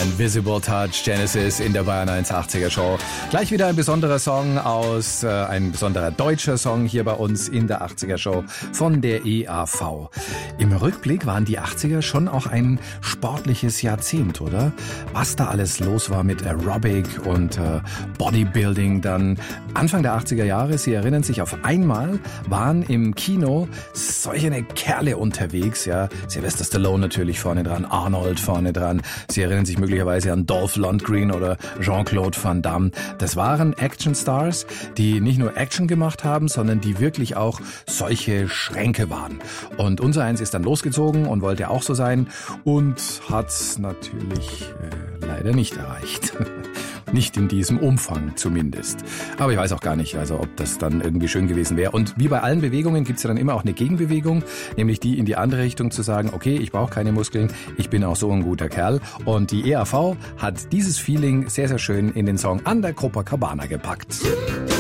Invisible Touch, Genesis in der Bayern 180er Show. Gleich wieder ein besonderer Song ein besonderer deutscher Song hier bei uns in der 80er Show von der EAV. Im Rückblick waren die 80er schon auch ein sportliches Jahrzehnt, oder? Was da alles los war mit Aerobic und Bodybuilding dann. Anfang der 80er Jahre, Sie erinnern sich, auf einmal waren im Kino solche Kerle unterwegs, ja. Sylvester Stallone natürlich vorne dran, Arnold vorne dran. Sie erinnern sich möglicherweise an Dolph Lundgren oder Jean-Claude Van Damme. Das waren Actionstars, die nicht nur Action gemacht haben, sondern die wirklich auch solche Schränke waren. Und unser Eins ist dann losgezogen und wollte auch so sein und hat's natürlich leider nicht erreicht. Nicht in diesem Umfang zumindest. Aber ich weiß auch gar nicht, also ob das dann irgendwie schön gewesen wäre. Und wie bei allen Bewegungen gibt es ja dann immer auch eine Gegenbewegung, nämlich die in die andere Richtung zu sagen, okay, ich brauche keine Muskeln, ich bin auch so ein guter Kerl. Und die EAV hat dieses Feeling sehr, sehr schön in den Song An der Copacabana gepackt.